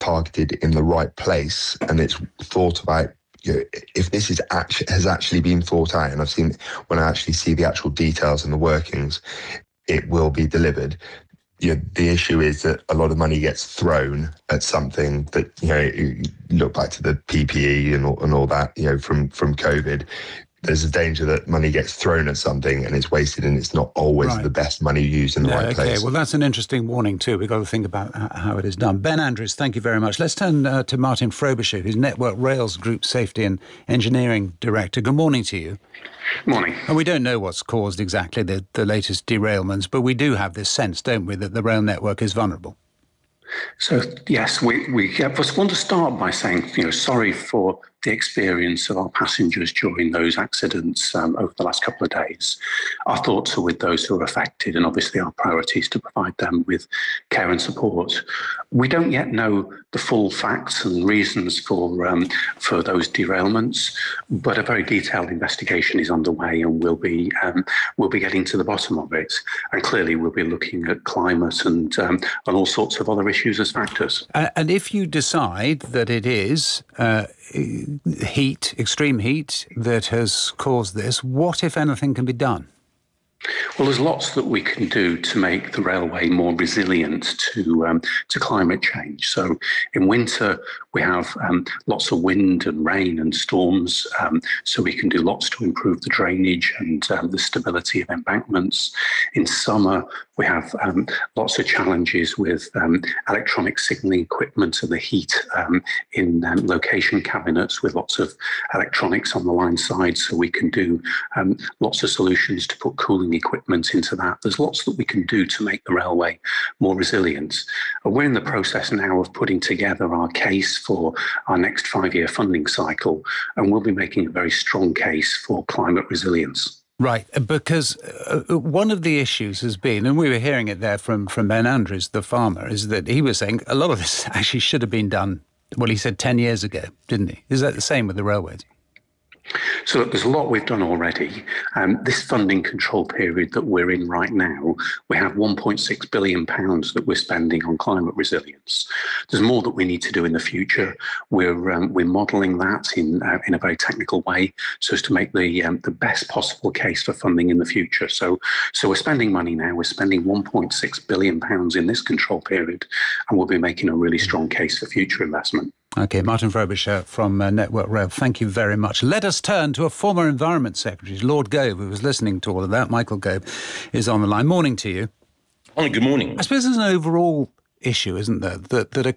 targeted in the right place and it's thought about, if this has actually been thought out, and I've seen, when I actually see the actual details and the workings, it will be delivered. The issue is that a lot of money gets thrown at something that, you look back to the PPE and all that, from COVID. There's a danger that money gets thrown at something and it's wasted, and it's not always the best money used in the right place. Okay, well, that's an interesting warning too. We've got to think about how it is done. Ben Andrews, thank you very much. Let's turn to Martin Frobisher, who's Network Rail's Group Safety and Engineering Director. Good morning to you. Morning. And we don't know what's caused exactly the latest derailments, but we do have this sense, don't we, that the rail network is vulnerable. So, yes, we just want to start by saying, sorry for the experience of our passengers during those accidents over the last couple of days. Our thoughts are with those who are affected, and obviously our priority is to provide them with care and support. We don't yet know the full facts and reasons for those derailments, but a very detailed investigation is underway, and we'll be getting to the bottom of it. And clearly, we'll be looking at climate and all sorts of other issues as factors. And if you decide that it is extreme heat that has caused this, what, if anything, can be done? Well, there's lots that we can do to make the railway more resilient to climate change. So in winter, we have lots of wind and rain and storms, so we can do lots to improve the drainage and the stability of embankments. In summer, we have lots of challenges with electronic signalling equipment and the heat in location cabinets with lots of electronics on the line side, so we can do lots of solutions to put cooling equipment into that. There's lots that we can do to make the railway more resilient. We're in the process now of putting together our case for our next 5-year funding cycle, and we'll be making a very strong case for climate resilience. Right, because one of the issues has been, and we were hearing it there from Ben Andrews, the farmer, is that he was saying a lot of this actually should have been done, well, he said 10 years ago, didn't he? Is that the same with the railways? So there's a lot we've done already. This funding control period that we're in right now, we have £1.6 billion that we're spending on climate resilience. There's more that we need to do in the future. We're modelling that in a very technical way so as to make the best possible case for funding in the future. So we're spending money now. We're spending £1.6 billion in this control period, and we'll be making a really strong case for future investment. OK, Martin Frobisher from Network Rail, thank you very much. Let us turn to a former Environment Secretary, Lord Gove, who was listening to all of that. Michael Gove is on the line. Morning to you. Good morning. I suppose there's an overall issue, isn't there, that a